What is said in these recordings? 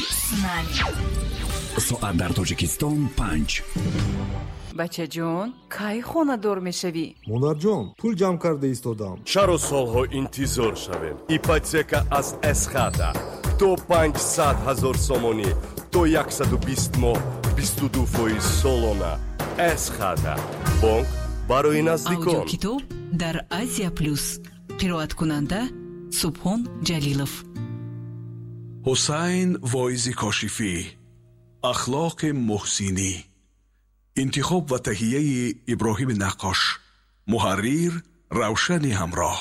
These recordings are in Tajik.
знания. соат дар тоҷикистон 5. бача ҷон, кай хонадор мешавӣ? монарҷон, пул ҷамъ карда истодам. чаро солҳо интизор шавем? ипотека аз эсхата то 500,000 сомонӣ то 120 моҳ 22% солона. эсхата бонк барои наздикон. аудиокитоб дар Азия Плюс. қироаткунанда Субҳон Ҷалилов. ҳусайн воизи кошифӣ. ахлоқи муҳсинӣ. интихоб ва таҳияи иброҳими наққош. муҳаррир равшани ҳамроҳ.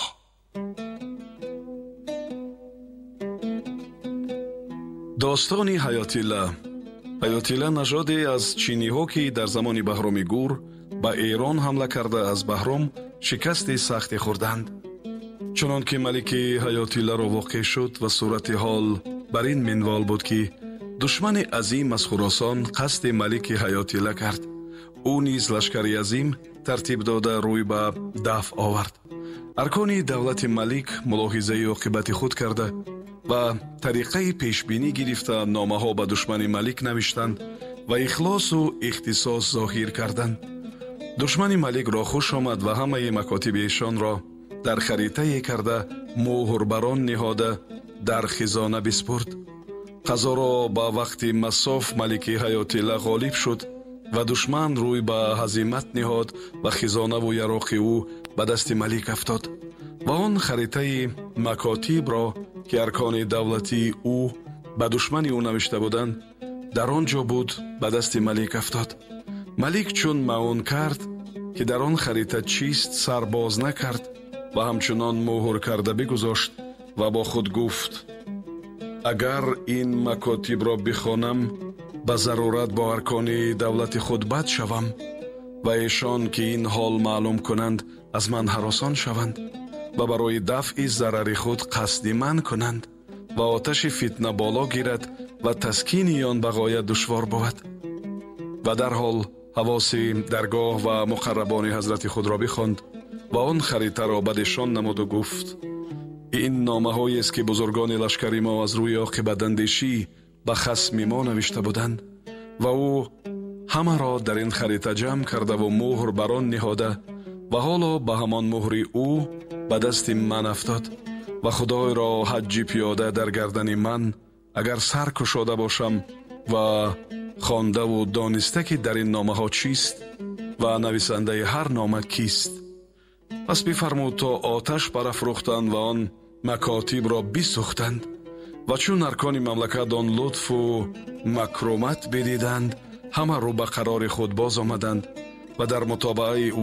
достони ҳаётилла. ҳаётилла нажоде аз чиниҳо ки дар замони баҳроми гур ба эрон ҳамла карда аз баҳром шикасти сахте хӯрданд. чунон ки малики ҳаётилларо воқеъ шуд ва сурати ҳол бар ин минвол буд ки душмани азим аз хуросон қасди малики ҳаётилла кард. ӯ низ лашкари азим тартиб дода рӯй ба дафъ овард. аркони давлати малик мулоҳизаи оқибати худ карда ва тариқаи пешбинӣ гирифта номаҳо ба душмани малик навиштанд ва ихлосу ихтисос зоҳир карданд. душмани маликро хуш омад ва ҳамаи макотиби эшонро дар харитае карда муҳрбарон ниҳода дар хизона биспурд. қазоро ба вақти масоф малики ҳаётилла ғолиб шуд ва душман рӯй ба ҳазимат ниҳод ва хизонаву яроқи ӯ ба дасти малик афтод. ва он харитаи макотибро ки аркони давлати ӯ ба душмани ӯ навишта буданд дар он ҷо буд ба дасти малик афтод. малик чун маъун кард ки дар он харита чист сар боз накард ва ҳамчунон муҳр карда бигузошт ва бо худ гуфт: агар ин макотибро бихонам ба зарурат бо аркони давлати худ бад шавам ва эшон ки ин ҳол маълум кунанд аз ман ҳаросон шаванд ва барои дафъи зарари худ қасди ман кунанд ва оташи фитна боло гирад ва таскини он ба ғоят душвор бувад. ва дарҳол ҳавоси даргоҳ ва муқаррабони ҳазрати худро бихонд ва он харитаро бадешон намуду гуфт: ин номаҳоест ки бузургони лашкари мо аз рӯи оқибатандешӣ ба хасми мо навишта буданд. ва ӯ ҳамаро дар ин харита ҷамъ кардаву муҳр бар он ниҳода ва ҳоло ба ҳамон муҳри ӯ ба дасти ман афтод ва худойро ҳаҷҷи пиёда дар гардани ман агар сар кушода бошам ва хондаву дониста ки дар ин номаҳо чист ва нависандаи ҳар нома кист. пас бифармуд то оташ барафрӯхтанд ва он макотибро бисӯхтанд. ва чун аркони мамлакат он лутфу макрумат бидиданд, ҳама рӯ ба қарори худ боз омаданд ва дар мутобааи